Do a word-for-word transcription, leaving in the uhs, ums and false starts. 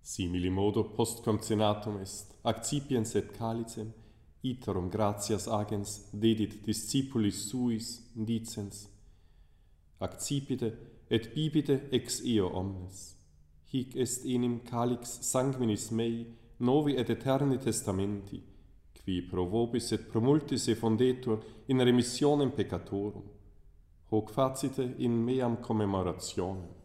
Simili modo post concenatum est, accipiens et calicem, iterum gratias agens dedit discipulis suis, dicens, accipite et bibite ex eo omnes. Hic est enim calix sanguinis mei, novi et eterni testamenti, qui pro vobis et pro multis effondetur in remissionem peccatorum. Hoc facite in meam commemorationem.